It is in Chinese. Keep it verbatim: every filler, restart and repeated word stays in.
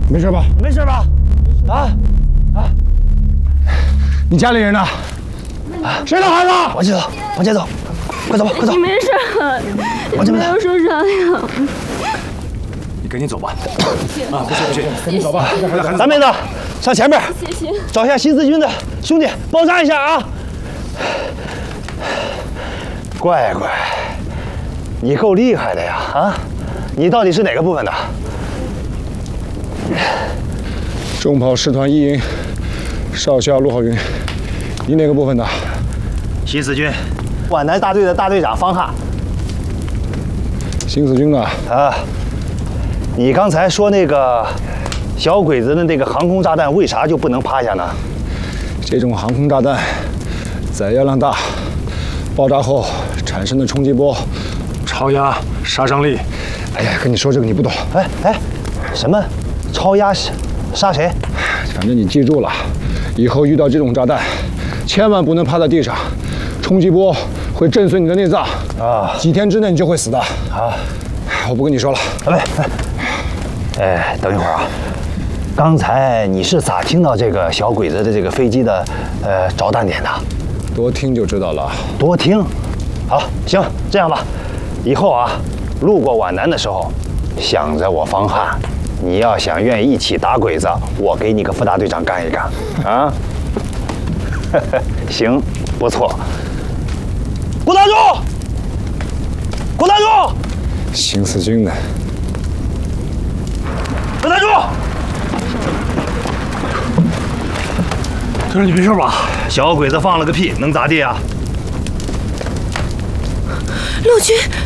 没事吧？ 没事吧？啊啊！ 你家里人呢？啊，谁的孩子？ 往前走，往前走，快走吧，快走！ 你没事， 往前没有受伤呀。 你赶紧走吧。啊，不去不去， 赶紧走吧。 大妹子，上前面， 谢谢。 找一下新四军的兄弟，包扎一下啊！乖乖，你够厉害的呀！啊，你到底是哪个部分的？ 重炮师团一营少校陆浩云，你哪个部分的？ 新四军皖南大队的大队长方汉。 新四军的啊，你刚才说那个小鬼子的那个航空炸弹，为啥就不能趴下呢？ 这种航空炸弹载压量大，爆炸后产生的冲击波， 超压杀伤力。 哎呀，跟你说这个你不懂。 哎哎，什么超压杀谁？ 反正你记住了，以后遇到这种炸弹，千万不能趴在地上，冲击波会震碎你的内脏啊！ 几天之内你就会死的啊！ 我不跟你说了。 哎哎，哎，等一会儿啊！刚才你是咋听到这个小鬼子的这个飞机的呃着弹点的？ 多听就知道了。 多听。好，行，这样吧，以后啊，路过皖南的时候，想着我方汉。你要想愿意一起打鬼子，我给你个副大队长干一干，啊？行，不错。郭大柱，郭大柱， 新四军的。 郭大柱， 队长，你没事吧？ 小鬼子放了个屁，能咋地啊？ 陆军。